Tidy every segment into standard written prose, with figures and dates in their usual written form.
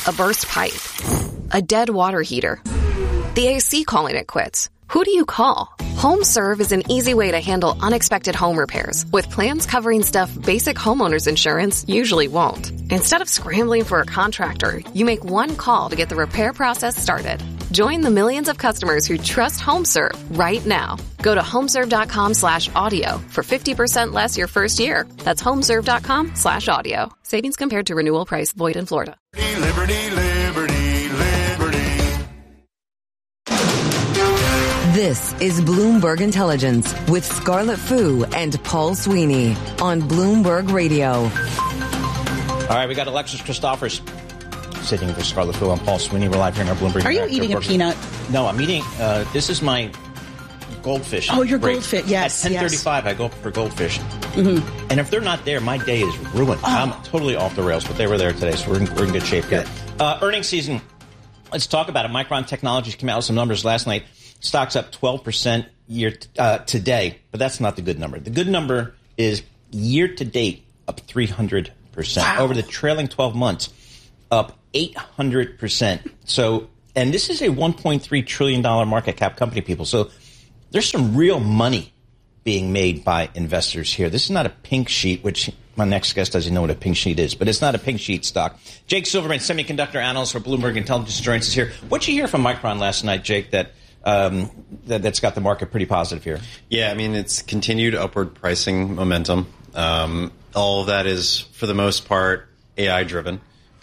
A burst pipe. A dead water heater. The AC calling it quits. Who do you call? HomeServe is an easy way to handle unexpected home repairs with plans covering stuff basic homeowners insurance usually won't. Instead of scrambling for a contractor, you make one call to get the repair process started. Join the millions of customers who trust HomeServe right now. Go to homeserve.com/audio for 50% less your first year. That's homeserve.com/audio. Savings compared to renewal price void in Florida. Liberty, liberty, liberty. This is Bloomberg Intelligence with Scarlett Fu and Paul Sweeney on Bloomberg Radio. All right, we got Alexis Christophers sitting for Scarlett Fu and Paul Sweeney. We're live here in our Bloomberg. Are you eating a peanut? No, I'm eating. This is my goldfish. Oh, your break. goldfish. Yes. At 10:35, I go for goldfish. Mm-hmm. And if they're not there, my day is ruined. Oh. I'm totally off the rails, but they were there today, so we're in good shape here. Earnings season. Let's talk about it. Micron Technologies came out with some numbers last night. Stock's up 12% today, but that's not the good number. The good number is year to date up 300%. Wow. Over the trailing 12 months, up 800%. So, and this is a $1.3 trillion market cap company, people. So there's some real money being made by investors here. This is not a pink sheet, which my next guest doesn't know what a pink sheet is, but it's not a pink sheet stock. Jake Silverman, semiconductor analyst for Bloomberg Intelligence, joins us here. What'd you hear from Micron last night, Jake, that's got the market pretty positive here? Yeah, I mean, it's continued upward pricing momentum. All of that is, for the most part, AI-driven.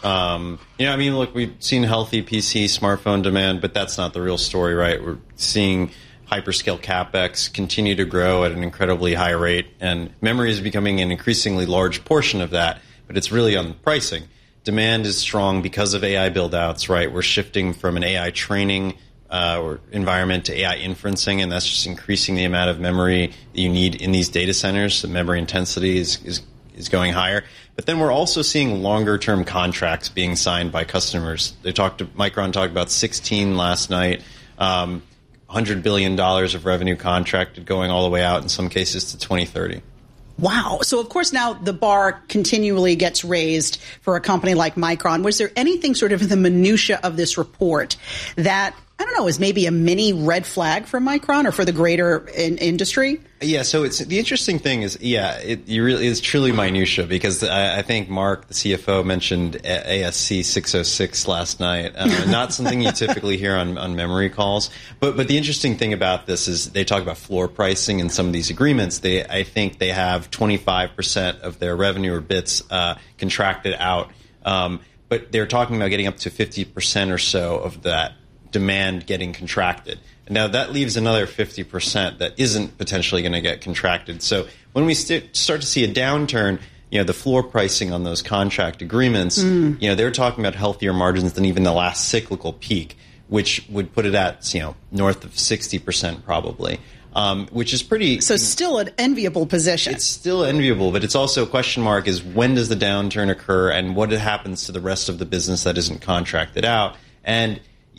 Look, we've seen healthy PC smartphone demand, but that's not the real story, right? We're seeing hyperscale CapEx continue to grow at an incredibly high rate, and memory is becoming an increasingly large portion of that, but it's really on pricing. Demand is strong because of AI build-outs, right? We're shifting from an AI training or environment to AI inferencing, and that's just increasing the amount of memory that you need in these data centers. The memory intensity is going higher. But then we're also seeing longer-term contracts being signed by customers. Micron talked about 16 last night, $100 billion of revenue contracted going all the way out in some cases to 2030. Wow. So, of course, now the bar continually gets raised for a company like Micron. Was there anything sort of in the minutia of this report that, I don't know, is maybe a mini red flag for Micron or for the greater industry? Yeah, so the interesting thing is, it really is truly minutia, because I think Mark, the CFO, mentioned ASC 606 last night. Not something you typically hear on memory calls. But the interesting thing about this is they talk about floor pricing in some of these agreements. I think they have 25% of their revenue or bits contracted out. But they're talking about getting up to 50% or so of that demand getting contracted. Now, that leaves another 50% that isn't potentially going to get contracted. So when we start to see a downturn, the floor pricing on those contract agreements, they're talking about healthier margins than even the last cyclical peak, which would put it at, north of 60% probably, which is pretty... So still an enviable position. It's still enviable, but it's also a question mark is when does the downturn occur and what happens to the rest of the business that isn't contracted out? And,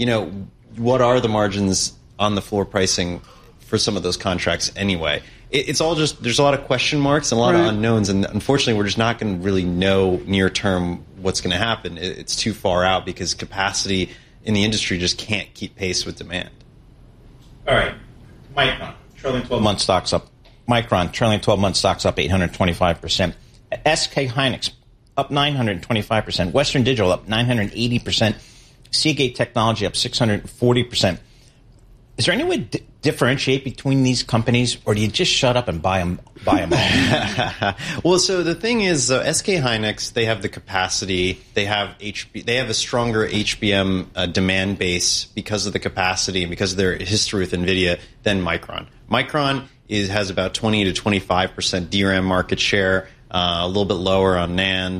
what are the margins on the floor pricing for some of those contracts anyway? It's all just, there's a lot of question marks and a lot of unknowns, and unfortunately we're just not going to really know near term what's going to happen. It's too far out because capacity in the industry just can't keep pace with demand. All right. Micron, trailing 12-month stocks up. Micron, trailing 12-month stocks up 825%. SK Hynix, up 925%. Western Digital, up 980%. Seagate Technology, up 640%. Is there any way to differentiate between these companies, or do you just shut up and buy them all? Well, so the thing is, SK Hynix, they have the capacity. They have a stronger HBM demand base because of the capacity and because of their history with NVIDIA than Micron. Micron has about 20 to 25% DRAM market share, a little bit lower on NAND.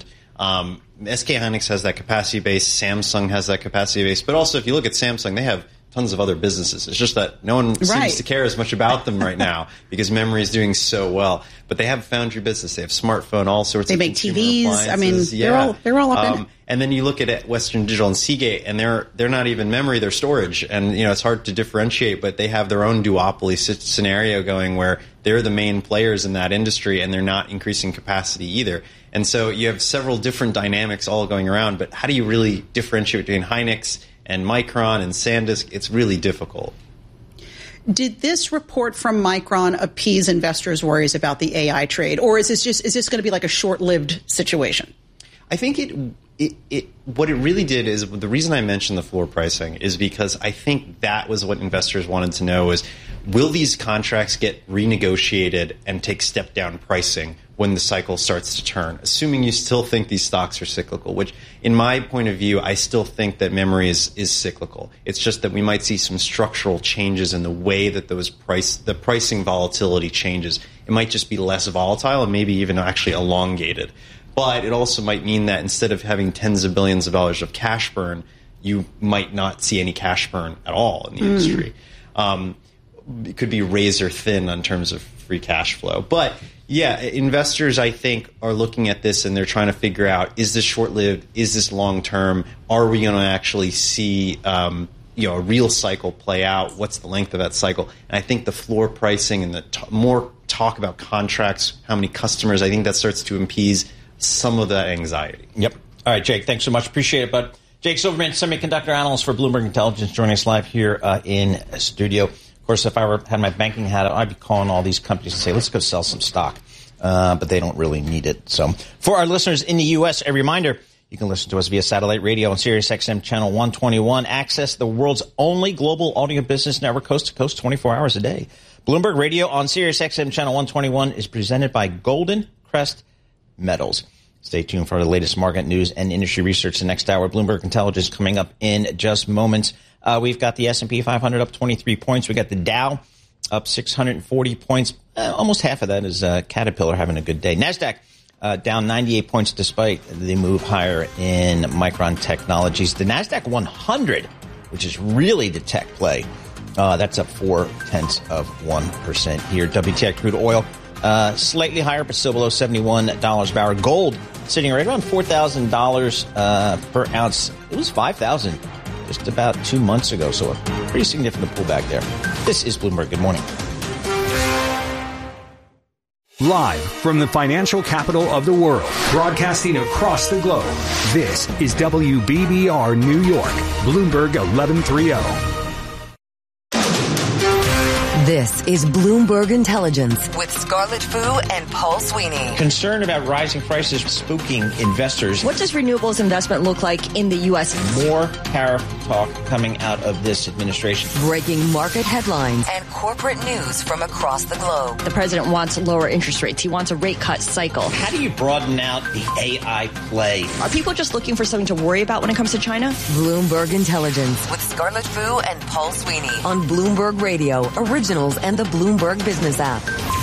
SK Hynix has that capacity base. Samsung has that capacity base. But also, if you look at Samsung, they have tons of other businesses. It's just that no one seems to care as much about them right now because memory is doing so well. But they have a foundry business. They have smartphone, all sorts of consumer appliances. I mean, they're all up in it. And then you look at Western Digital and Seagate, and they're not even memory, they're storage. And it's hard to differentiate, but they have their own duopoly scenario going where they're the main players in that industry, and they're not increasing capacity either. And so you have several different dynamics all going around, but how do you really differentiate between Hynix and Micron and SanDisk? It's really difficult. Did this report from Micron appease investors' worries about the AI trade, or is this going to be like a short-lived situation? I think what it really did is, the reason I mentioned the floor pricing is because I think that was what investors wanted to know is, will these contracts get renegotiated and take step-down pricing when the cycle starts to turn, assuming you still think these stocks are cyclical, which in my point of view, I still think that memory is cyclical. It's just that we might see some structural changes in the way that the pricing volatility changes. It might just be less volatile and maybe even actually elongated. But it also might mean that instead of having tens of billions of dollars of cash burn, you might not see any cash burn at all in the industry. It could be razor thin in terms of free cash flow. But yeah, investors, I think, are looking at this and they're trying to figure out, is this short-lived? Is this long-term? Are we going to actually see a real cycle play out? What's the length of that cycle? And I think the floor pricing and the more talk about contracts, how many customers, I think that starts to appease some of that anxiety. Yep. All right, Jake, thanks so much. Appreciate it, bud. Jake Silverman, semiconductor analyst for Bloomberg Intelligence, joining us live here in studio. Of course, if I had my banking hat, I'd be calling all these companies and say, let's go sell some stock. But they don't really need it. So for our listeners in the U.S., a reminder, you can listen to us via satellite radio on Sirius XM channel 121. Access the world's only global audio business network, coast to coast, 24 hours a day. Bloomberg Radio on Sirius XM channel 121 is presented by Golden Crest Metals. Stay tuned for the latest market news and industry research the next hour. Bloomberg Intelligence coming up in just moments. We've got the S&P 500 up 23 points. We got the Dow up 640 points. Almost half of that is Caterpillar having a good day. NASDAQ down 98 points despite the move higher in Micron Technologies. The NASDAQ 100, which is really the tech play, that's up 0.4% here. WTI crude oil slightly higher, but still below $71 a barrel. Gold sitting right around $4,000 per ounce. It was $5,000 just about 2 months ago, so a pretty significant pullback there. This is Bloomberg. Good morning. Live from the financial capital of the world, broadcasting across the globe, this is WBBR New York, Bloomberg 1130. This is Bloomberg Intelligence with Scarlett Fu and Paul Sweeney. Concern about rising prices spooking investors. What does renewables investment look like in the U.S.? More tariff talk coming out of this administration. Breaking market headlines and corporate news from across the globe. The president wants lower interest rates. He wants a rate cut cycle. How do you broaden out the AI play? Are people just looking for something to worry about when it comes to China? Bloomberg Intelligence with Scarlett Fu and Paul Sweeney on Bloomberg Radio, Originals and the Bloomberg Business app.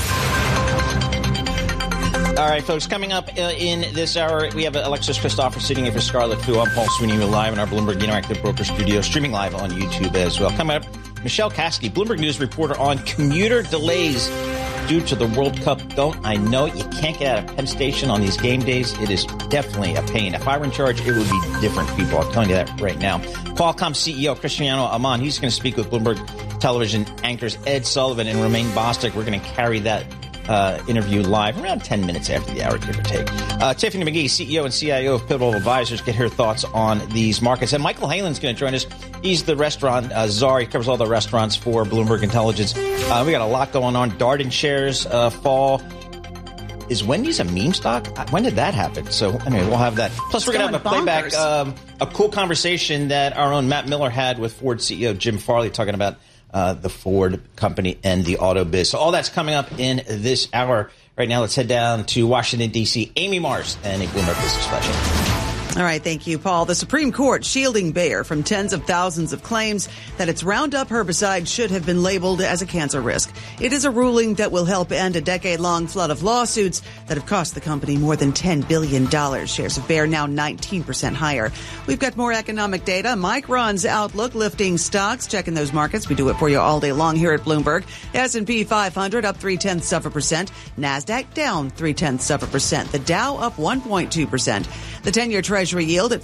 All right, folks, coming up in this hour, we have Alexis Christopher sitting in for Scarlett Fu. I'm Paul Sweeney. We're live in our Bloomberg Interactive Broker Studio, streaming live on YouTube as well. Coming up, Michelle Kasky, Bloomberg News reporter on commuter delays due to the World Cup. Don't I know it? You can't get out of Penn Station on these game days. It is definitely a pain. If I were in charge, it would be different, people. I'm telling you that right now. Qualcomm CEO Cristiano Amon, he's going to speak with Bloomberg Television anchors Ed Sullivan and Romaine Bostick. We're going to carry that interview live around 10 minutes after the hour, give or take. Tiffany McGee, CEO and CIO of Pivotal Advisors, get her thoughts on these markets. And Michael Halen's going to join us. He's the restaurant czar. He covers all the restaurants for Bloomberg Intelligence. We got a lot going on. Darden shares fall. Is Wendy's a meme stock? When did that happen? So anyway, we'll have that. Plus, we're going to have a playback, a cool conversation that our own Matt Miller had with Ford CEO Jim Farley talking about the Ford company and the auto biz. So all that's coming up in this hour. Right now, let's head down to Washington, D.C. Amy Mars and a Bloomberg Business Flash. All right. Thank you, Paul. The Supreme Court shielding Bayer from tens of thousands of claims that its Roundup herbicide should have been labeled as a cancer risk. It is a ruling that will help end a decade-long flood of lawsuits that have cost the company more than $10 billion. Shares of Bayer now 19% higher. We've got more economic data. Micron's outlook lifting stocks. Checking those markets. We do it for you all day long here at Bloomberg. S&P 500 up 0.3%. NASDAQ down 0.3%. The Dow up 1.2%. The 10-year Treasury yield at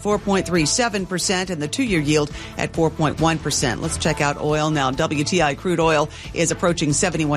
4.37% and the 2-year yield at 4.1%. Let's check out oil now. WTI crude oil is approaching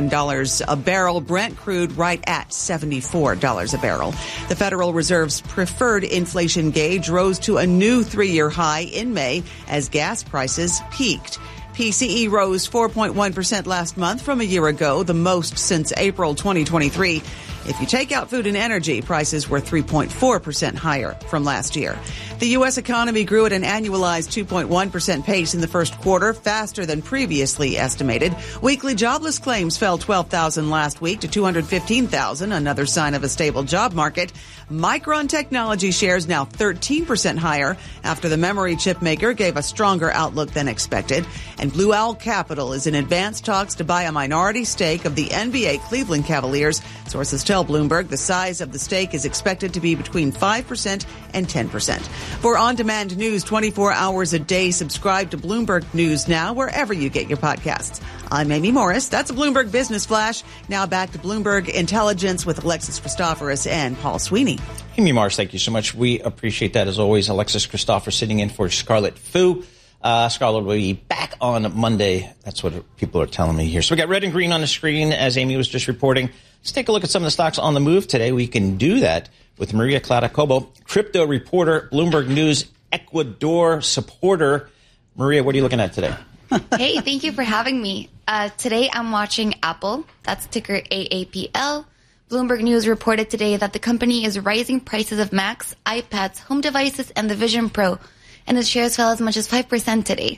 $71 a barrel. Brent crude right at $74 a barrel. The Federal Reserve's preferred inflation gauge rose to a new 3-year high in May as gas prices peaked. PCE rose 4.1% last month from a year ago, the most since April 2023. If you take out food and energy, prices were 3.4% higher from last year. The U.S. economy grew at an annualized 2.1% pace in the first quarter, faster than previously estimated. Weekly jobless claims fell 12,000 last week to 215,000, another sign of a stable job market. Micron Technology shares now 13% higher after the memory chip maker gave a stronger outlook than expected. And Blue Owl Capital is in advanced talks to buy a minority stake of the NBA Cleveland Cavaliers. Sources tell Bloomberg the size of the stake is expected to be between 5% and 10%. For on-demand news 24 hours a day, subscribe to Bloomberg News Now wherever you get your podcasts. I'm Amy Morris. That's a Bloomberg Business Flash. Now back to Bloomberg Intelligence with Alexis Christoforous and Paul Sweeney. Amy Morris, thank you so much. We appreciate that as always. Alexis Christoforous sitting in for Scarlett Fu. Scarlett will be back on Monday. That's what people are telling me here. So we got red and green on the screen, as Amy was just reporting. Let's take a look at some of the stocks on the move today. We can do that with Maria Clara-Cobo, crypto reporter, Bloomberg News Ecuador supporter. Maria, what are you looking at today? Hey, thank you for having me. Today I'm watching Apple. That's ticker AAPL. Bloomberg News reported today that the company is raising prices of Macs, iPads, home devices, and the Vision Pro, and its shares fell as much as 5% today.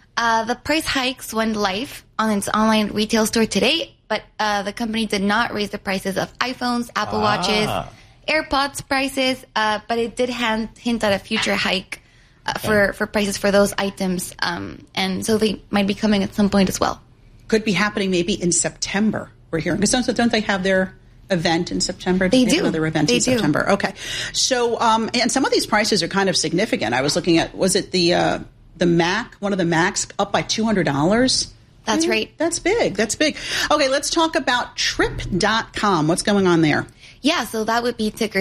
The price hikes went live on its online retail store today, but the company did not raise the prices of iPhones, Apple Watches, AirPods prices, but it did hint at a future hike for prices for those items, and so they might be coming at some point as well. Could be happening maybe in September, we're hearing. Because don't they have their event in September? They do. Their event in September. Okay. So, and some of these prices are kind of significant. I was looking at, was it the Mac, one of the Macs up by $200? That's right. That's big. That's big. Okay, let's talk about Trip.com. What's going on there? Yeah, so that would be ticker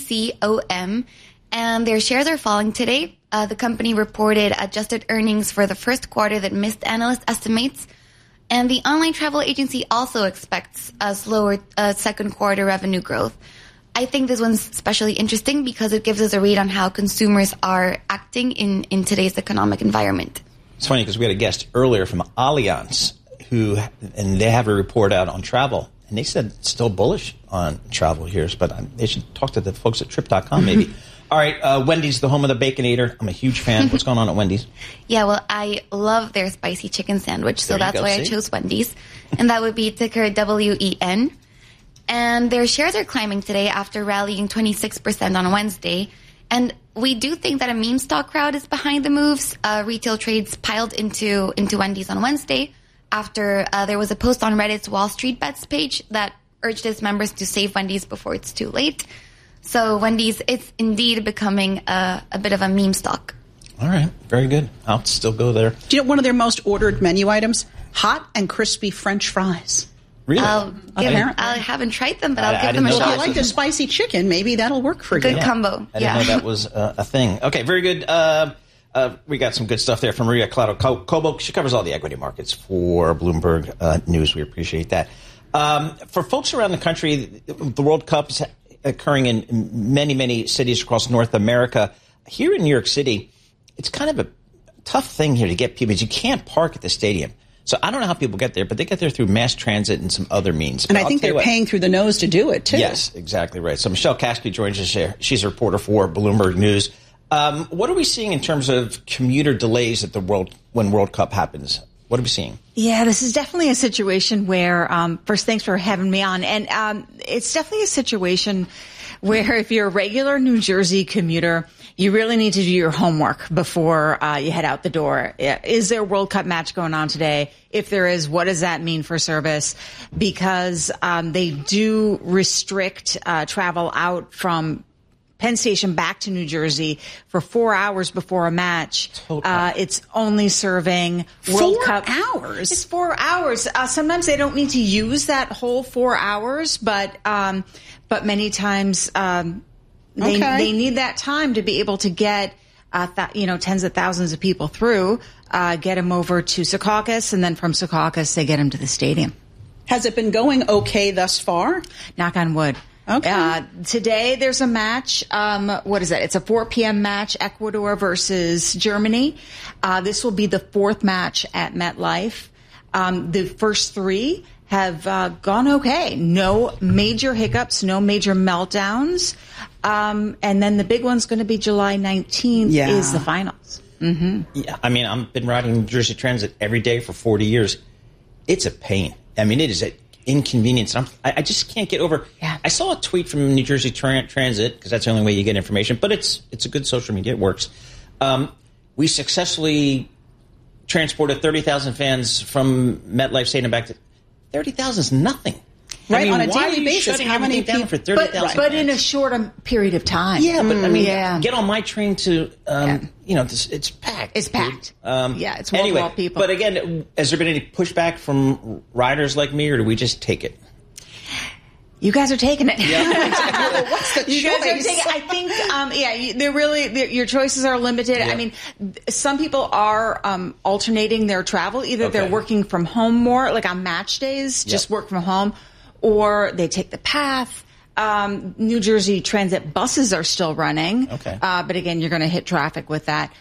TCOM, and their shares are falling today. The company reported adjusted earnings for the first quarter that missed analyst estimates. And the online travel agency also expects a slower second quarter revenue growth. I think this one's especially interesting because it gives us a read on how consumers are acting in today's economic environment. It's funny because we had a guest earlier from Allianz and they have a report out on travel. And they said it's still bullish on travel here, but they should talk to the folks at Trip.com maybe. All right, Wendy's, the home of the Baconator. I'm a huge fan. What's going on at Wendy's? Yeah, well, I love their spicy chicken sandwich, so that's why I chose Wendy's. And that would be ticker WEN. And their shares are climbing today after rallying 26% on Wednesday. And we do think that a meme stock crowd is behind the moves. Retail trades piled into Wendy's on Wednesday after there was a post on Reddit's Wall Street Bets page that urged its members to save Wendy's before it's too late. So Wendy's, it's indeed becoming a bit of a meme stock. All right. Very good. I'll still go there. Do you know one of their most ordered menu items? Hot and crispy French fries. Really? I haven't tried them, but I'll give them a shot. If you like the spicy chicken, maybe that'll work for you. Good combo. I didn't know that was a thing. Okay, very good. We got some good stuff there from Maria Clara-Cobo. She covers all the equity markets for Bloomberg News. We appreciate that. For folks around the country, the World Cup is occurring in many, many cities across North America. Here in New York City, it's kind of a tough thing here to get people because you can't park at the stadium. So I don't know how people get there, but they get there through mass transit and some other means. And I think they're paying through the nose to do it, too. Yes, exactly right. So Michelle Caskey joins us here. She's a reporter for Bloomberg News. What are we seeing in terms of commuter delays at when World Cup happens? What are we seeing? Yeah, this is definitely a situation where, first, thanks for having me on. And it's definitely a situation where if you're a regular New Jersey commuter, you really need to do your homework before you head out the door. Is there a World Cup match going on today? If there is, what does that mean for service? Because they do restrict travel out from Penn Station back to New Jersey for 4 hours before a match. It's only serving World Cup. 4 hours? It's 4 hours. Sometimes they don't need to use that whole 4 hours, but many times They need that time to be able to get tens of thousands of people through, get them over to Secaucus, and then from Secaucus they get them to the stadium. Has it been going okay thus far? Knock on wood. Okay. Today there's a match. What is it? It's a 4 p.m. match, Ecuador versus Germany. This will be the fourth match at MetLife. The first three have gone okay. No major hiccups, no major meltdowns. And then the big one's going to be July 19th is the finals. Mm-hmm. Yeah, I mean, I've been riding New Jersey Transit every day for 40 years. It's a pain. I mean, it is an inconvenience. I just can't get over. Yeah. I saw a tweet from New Jersey Transit, because that's the only way you get information, but it's a good social media. It works. We successfully transported 30,000 fans from MetLife Stadium back to 30,000 is nothing. Right, I mean, on a why daily are you basis, shutting how many everything down for 30,000? But in a shorter period of time. Yeah, but I mean, get on my train to, it's packed. It's packed. It's anyway, wall people. But again, has there been any pushback from riders like me, or do we just take it? You guys are taking it. Yeah. What's the you choice? guys are taking. I think, your choices are limited. Yeah. I mean, some people are alternating their travel. Either they're working from home more, like on match days, just work from home, or they take the path. New Jersey Transit buses are still running. Okay. But again, you're going to hit traffic with that.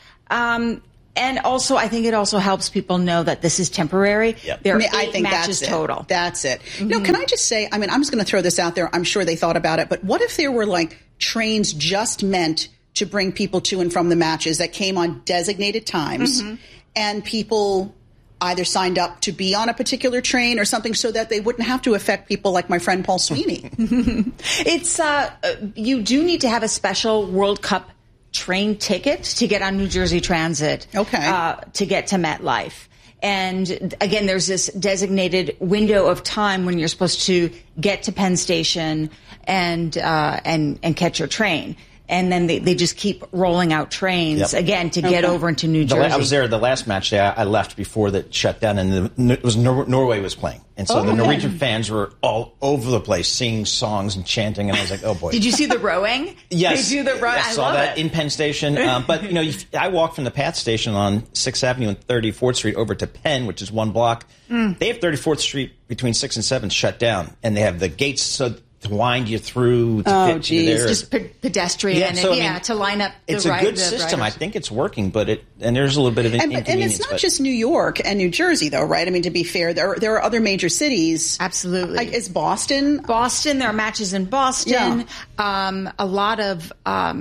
And also, I think it also helps people know that this is temporary. Yep. There are I think matches that's total. That's it. Mm-hmm. Can I just say, I mean, I'm just going to throw this out there. I'm sure they thought about it, but what if there were like trains just meant to bring people to and from the matches that came on designated times, and people either signed up to be on a particular train or something so that they wouldn't have to affect people like my friend Paul Sweeney? It's you do need to have a special World Cup train ticket to get on New Jersey Transit to get to MetLife. And again, there's this designated window of time when you're supposed to get to Penn Station and catch your train. And then they just keep rolling out trains again to get over into New Jersey. I was there the last match day. I left before that shut down, and it was Norway was playing, and so the Norwegian fans were all over the place singing songs and chanting, and I was like, oh boy. Did you see the rowing? Yes, they do the rowing. I saw that in Penn Station. But I walked from the PATH station on 6th Avenue and 34th Street over to Penn, which is one block. They have 34th Street between 6th and 7th shut down, and they have the gates to wind you through to get you there. Just pedestrian to line up the it's a good system. I think it's working, and there's a little bit of inconvenience. And it's not just New York and New Jersey, though, right? I mean, to be fair, there are other major cities. Absolutely. Is Boston? There are matches in Boston. Yeah. A lot of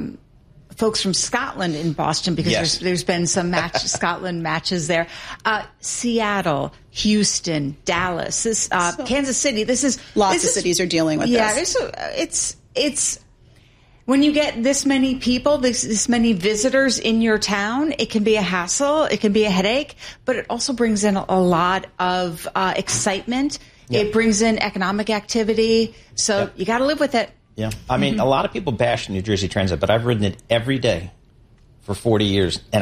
folks from Scotland in Boston, because there's been some Scotland matches there. Seattle, Houston, Dallas, Kansas City. Lots of cities are dealing with this. Yeah, it's when you get this many people, this many visitors in your town, it can be a hassle, it can be a headache, but it also brings in a lot of excitement. It brings in economic activity, so you got to live with it. Yeah. I mean, a lot of people bash New Jersey Transit, but I've ridden it every day for 40 years, and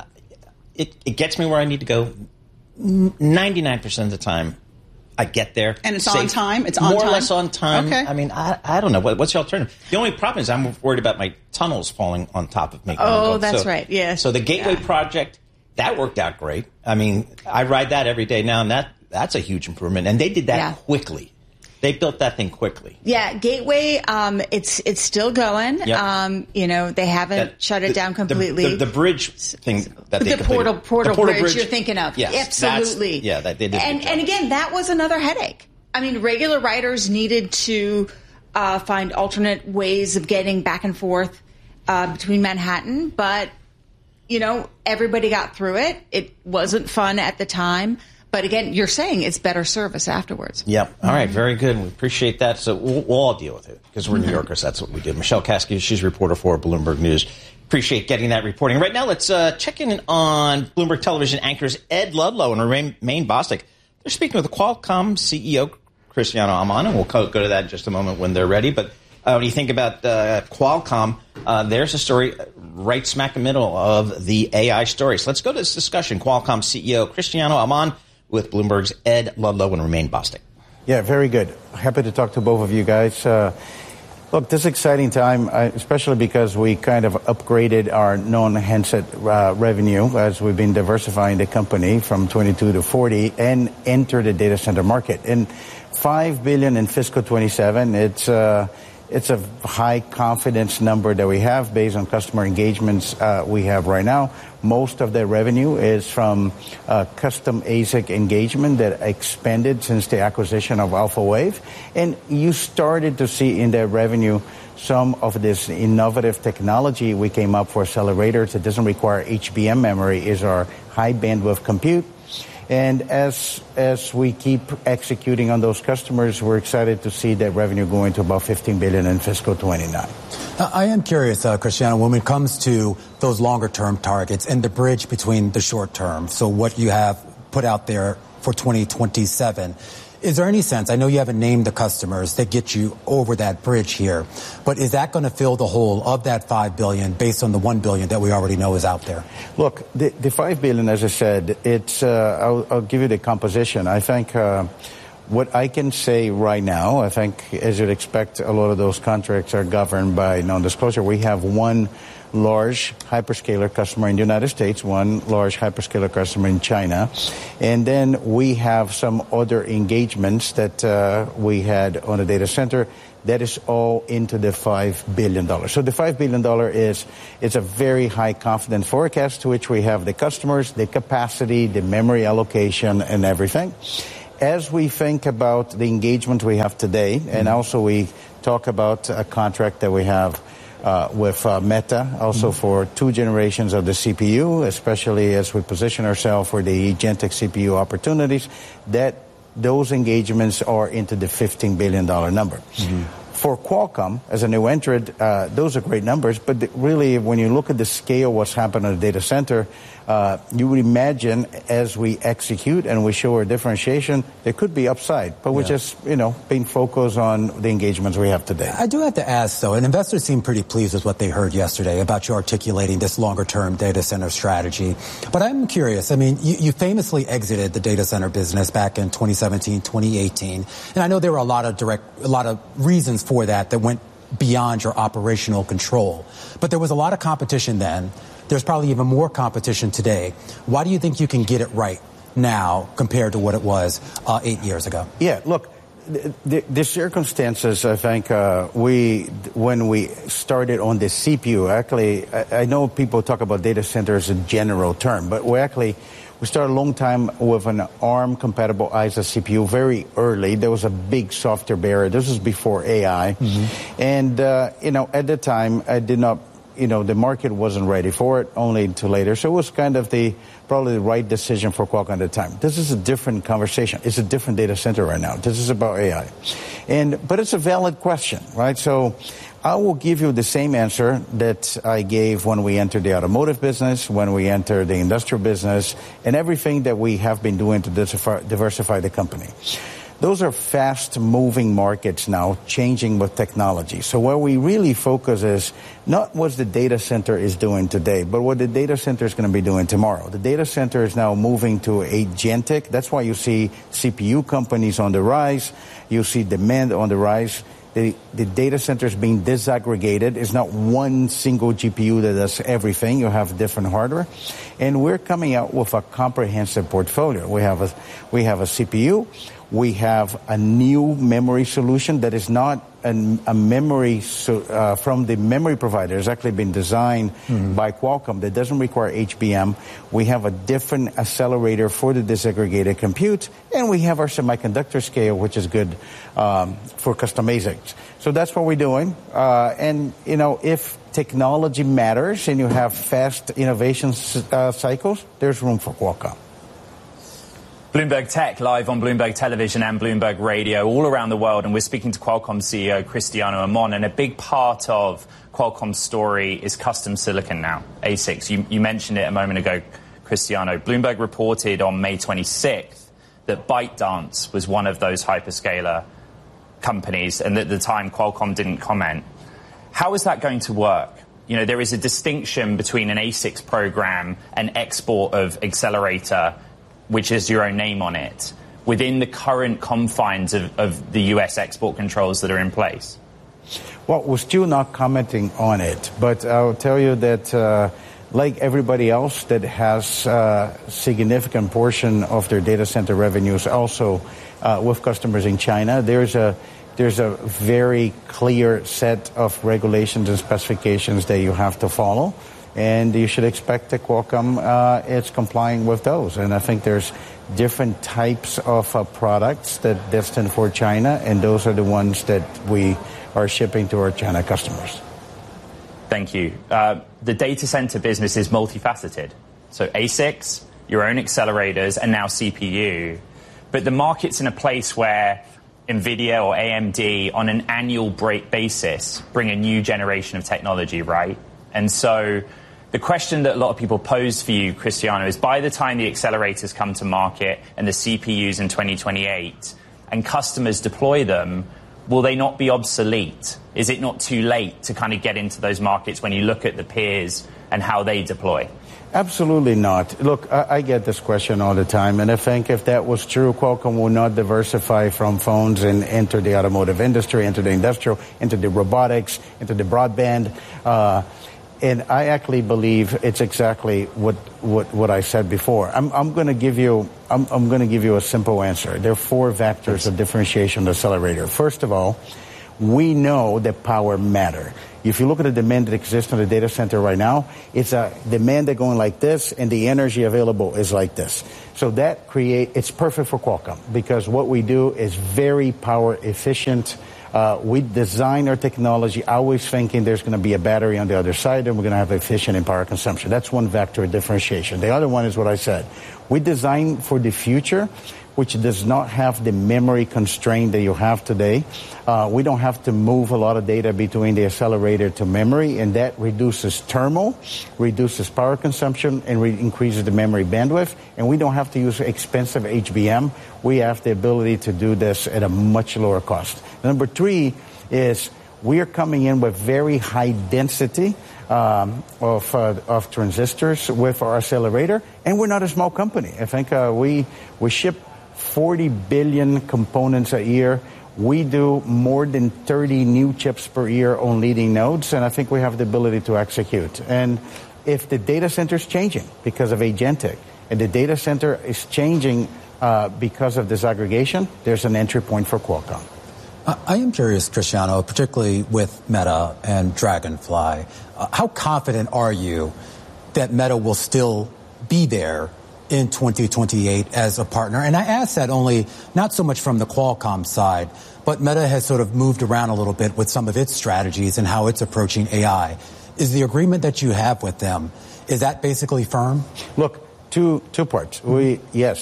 it gets me where I need to go 99% of the time. I get there. And it's on time? It's on more time? More or less on time. Okay. I mean, I don't know. What's the alternative? The only problem is I'm worried about my tunnels falling on top of me. Oh, that's right. Yeah. So the Gateway project, that worked out great. I mean, I ride that every day now, and that's a huge improvement. And they did that quickly. They built that thing quickly. Yeah, Gateway, it's still going. Yep. They haven't shut it down completely. The bridge thing that they completed. The portal bridge you're thinking of. Yes, absolutely. They did. And again, that was another headache. I mean, regular riders needed to find alternate ways of getting back and forth between Manhattan, but everybody got through it. It wasn't fun at the time. But again, you're saying it's better service afterwards. Yep. All right. Very good. We appreciate that. So we'll all deal with it because we're New Yorkers. That's what we do. Michelle Caskey, she's a reporter for Bloomberg News. Appreciate getting that reporting. Right now, let's check in on Bloomberg Television anchors Ed Ludlow and Romaine Bostick. They're speaking with the Qualcomm CEO, Cristiano Amon, and we'll go to that in just a moment when they're ready. But when you think about Qualcomm, there's a story right smack in the middle of the AI story. So let's go to this discussion. Qualcomm CEO Cristiano Amon with Bloomberg's Ed Ludlow and Romaine Bostick. Yeah, very good. Happy to talk to both of you guys. Look, this is an exciting time, especially because we kind of upgraded our non-handset revenue as we've been diversifying the company from 22 to 40 and enter the data center market. And $5 billion in fiscal 27, it's a high confidence number that we have based on customer engagements we have right now. Most of the revenue is from custom ASIC engagement that expanded since the acquisition of AlphaWave. And you started to see in that revenue some of this innovative technology we came up for accelerators that doesn't require HBM memory is our high bandwidth compute. And as we keep executing on those customers, we're excited to see that revenue going to about $15 billion in fiscal 29. I am curious, Cristiano, when it comes to those longer-term targets and the bridge between the short term, so what you have put out there for 2027, is there any sense, I know you haven't named the customers that get you over that bridge here, but is that going to fill the hole of that $5 billion based on the $1 billion that we already know is out there? Look, the $5 billion, as I said, it's I'll give you the composition. I think what I can say right now, I think, as you'd expect, a lot of those contracts are governed by non-disclosure. We have one large hyperscaler customer in the United States, one large hyperscaler customer in China, and then we have some other engagements that we had on the data center. That is all into the $5 billion. So the $5 billion is a very high confidence forecast to which we have the customers, the capacity, the memory allocation, and everything. As we think about the engagement we have today, and also we talk about a contract that we have with Meta, also for 2 generations of the CPU, especially as we position ourselves for the agentic CPU opportunities, that those engagements are into the $15 billion number. For Qualcomm, as a new entrant, those are great numbers, but really, when you look at the scale of what's happened in the data center, you would imagine as we execute and we show our differentiation, there could be upside, but we're just, being focused on the engagements we have today. I do have to ask, though, and investors seem pretty pleased with what they heard yesterday about you articulating this longer-term data center strategy. But I'm curious, I mean, you famously exited the data center business back in 2017, 2018, and I know there were a lot of reasons for that went beyond your operational control. But there was a lot of competition then. There's probably even more competition today. Why do you think you can get it right now compared to what it was 8 years ago? Yeah, look, the circumstances, I think, when we started on the CPU, actually, I know people talk about data center as a general term, but we started a long time with an ARM-compatible ISA CPU very early. There was a big software barrier. This was before AI. And, at the time, I did not, the market wasn't ready for it, only until later. So it was kind of probably the right decision for Qualcomm at the time. This is a different conversation. It's a different data center right now. This is about AI. But it's a valid question, right? So I will give you the same answer that I gave when we entered the automotive business, when we entered the industrial business, and everything that we have been doing to diversify the company. Those are fast-moving markets now, changing with technology. So where we really focus is not what the data center is doing today, but what the data center is going to be doing tomorrow. The data center is now moving to agentic. That's why you see CPU companies on the rise. You see demand on the rise. The data center is being disaggregated. It's not one single GPU that does everything. You have different hardware. And we're coming out with a comprehensive portfolio. We have a CPU. We have a new memory solution that is not a memory from the memory provider. It's actually been designed by Qualcomm that doesn't require HBM. We have a different accelerator for the disaggregated compute, and we have our semiconductor scale, which is good for custom ASICs. So that's what we're doing. And if technology matters and you have fast innovation cycles, there's room for Qualcomm. Bloomberg Tech, live on Bloomberg Television and Bloomberg Radio all around the world. And we're speaking to Qualcomm CEO Cristiano Amon. And a big part of Qualcomm's story is custom silicon now, ASICs. You mentioned it a moment ago, Cristiano. Bloomberg reported on May 26th that ByteDance was one of those hyperscaler companies. And at the time, Qualcomm didn't comment. How is that going to work? There is a distinction between an ASICs program and export of accelerator, which has your own name on it, within the current confines of the U.S. export controls that are in place? Well, we're still not commenting on it, but I'll tell you that like everybody else that has a significant portion of their data center revenues also with customers in China, there's a very clear set of regulations and specifications that you have to follow, and you should expect that Qualcomm is complying with those. And I think there's different types of products that destined for China, and those are the ones that we are shipping to our China customers. Thank you. The data center business is multifaceted. So ASICs, your own accelerators, and now CPU. But the market's in a place where NVIDIA or AMD on an annual basis bring a new generation of technology, right? And so the question that a lot of people pose for you, Cristiano, is by the time the accelerators come to market and the CPUs in 2028 and customers deploy them, will they not be obsolete? Is it not too late to kind of get into those markets when you look at the peers and how they deploy? Absolutely not. Look, I get this question all the time, and I think if that was true, Qualcomm would not diversify from phones and enter the automotive industry, enter the industrial, into the robotics, into the broadband. And I actually believe it's exactly what I said before. I'm going to give you a simple answer. There are 4 vectors of differentiation of the accelerator. First of all, we know that power matters. If you look at the demand that exists in the data center right now, it's a demand that's going like this, and the energy available is like this. So that it's perfect for Qualcomm because what we do is very power efficient. We design our technology always thinking there's going to be a battery on the other side and we're going to have efficient in power consumption. That's one vector of differentiation. The other one is what I said. We design for the future, which does not have the memory constraint that you have today. We don't have to move a lot of data between the accelerator to memory, and that reduces thermal, reduces power consumption, and increases the memory bandwidth. And we don't have to use expensive HBM. We have the ability to do this at a much lower cost. Number 3 is we are coming in with very high density of transistors with our accelerator, and we're not a small company. I think we ship 40 billion components a year. We do more than 30 new chips per year on leading nodes, and I think we have the ability to execute. And if the data center is changing because of agentic, and the data center is changing because of disaggregation, there's an entry point for Qualcomm. I am curious, Cristiano, particularly with Meta and Dragonfly, how confident are you that Meta will still be there in 2028 as a partner? And I ask that only not so much from the Qualcomm side, but Meta has sort of moved around a little bit with some of its strategies and how it's approaching AI. Is the agreement that you have with them, is that basically firm? Look, two parts. We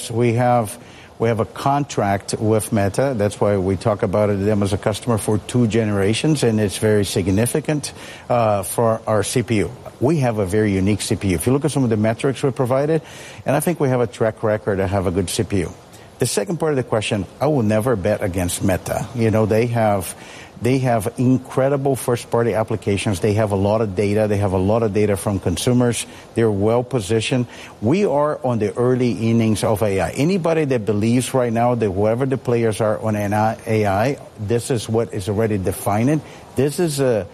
have a contract with Meta. That's why we talk about them as a customer for 2 generations, and it's very significant for our CPU. We have a very unique CPU. If you look at some of the metrics we provided, and I think we have a track record to have a good CPU. The second part of the question, I will never bet against Meta. You know, they have incredible first-party applications. They have a lot of data. They have a lot of data from consumers. They're well-positioned. We are on the early innings of AI. Anybody that believes right now that whoever the players are on AI, this is what is already defining. This is a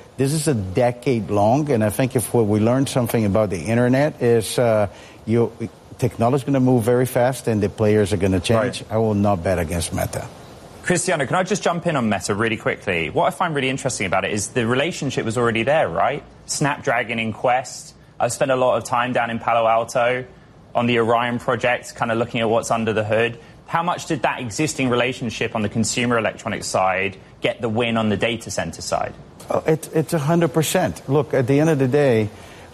decade long, and I think if what we learned something about the internet is technology is going to move very fast and the players are going to change. Right. I will not bet against Meta. Cristiano, can I just jump in on Meta really quickly? What I find really interesting about it is the relationship was already there, right? Snapdragon in Quest. I've spent a lot of time down in Palo Alto on the Orion project, kind of looking at what's under the hood. How much did that existing relationship on the consumer electronics side get the win on the data center side? Oh, it's 100%. Look, at the end of the day,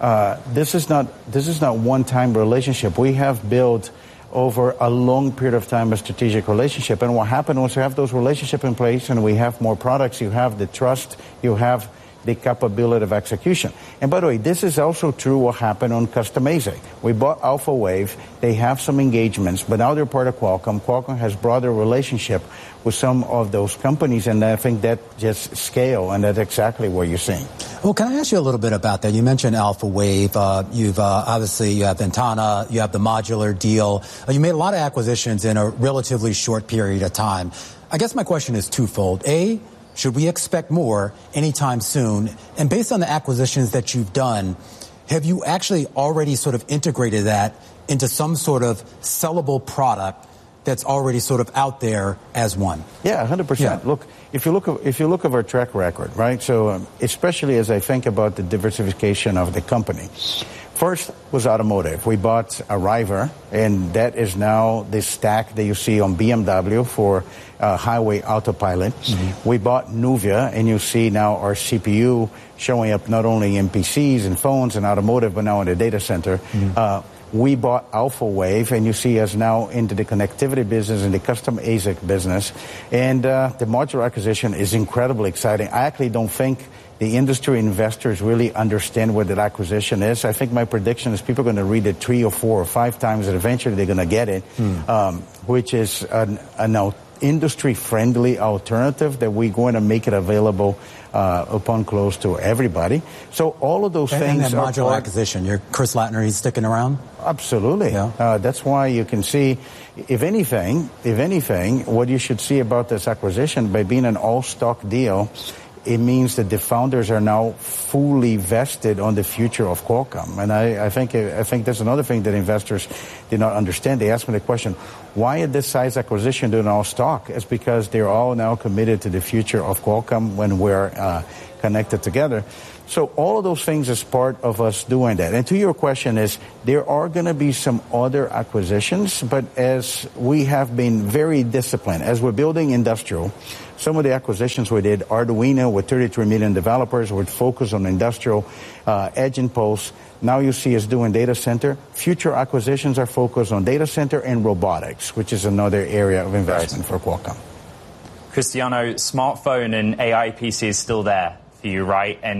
this is not one-time relationship. We have built over a long period of time a strategic relationship. And what happened once you have those relationships in place and we have more products, you have the trust, you have the capability of execution. And by the way, this is also true what happened on Custom ASIC. We bought Alphawave. They have some engagements, but now they're part of Qualcomm. Qualcomm has broader relationship with some of those companies, and I think that just scale, and that's exactly what you're seeing. Well, can I ask you a little bit about that? You mentioned Alphawave. You've obviously you have Ventana. You have the modular deal. You made a lot of acquisitions in a relatively short period of time. I guess my question is twofold. A, Should we expect more anytime soon? And based on the acquisitions that you've done, have you actually already sort of integrated that into some sort of sellable product that's already sort of out there as one? Yeah, 100%. Yeah. Look, if you look at our track record, right? So especially as I think about the diversification of the company. First was automotive. We bought Arriver, and that is now the stack that you see on BMW for highway autopilot. Mm-hmm. We bought Nuvia, and you see now our CPU showing up not only in PCs and phones and automotive, but now in the data center. Mm-hmm. We bought AlphaWave, and you see us now into the connectivity business and the custom ASIC business. And the modular acquisition is incredibly exciting. I actually don't think the industry investors really understand what that acquisition is. I think my prediction is people are going to read it 3 or 4 or 5 times, and eventually they're going to get it, which is an industry-friendly alternative that we're going to make it available upon close to everybody. So all of those things. And that modular acquisition, Chris Lattner, he's sticking around? Absolutely. Yeah. That's why you can see, if anything, what you should see about this acquisition, by being an all-stock deal, it means that the founders are now fully vested on the future of Qualcomm. And I think that's another thing that investors did not understand. They asked me the question, why at this size acquisition do an all stock? It's because they're all now committed to the future of Qualcomm when we're connected together. So all of those things is part of us doing that. And to your question is, there are going to be some other acquisitions, but as we have been very disciplined, as we're building industrial, some of the acquisitions we did, Arduino with 33 million developers, would focus on industrial, Edge and Pulse. Now you see us doing data center. Future acquisitions are focused on data center and robotics, which is another area of investment for Qualcomm. Cristiano, smartphone and AI PC is still there for you, right? And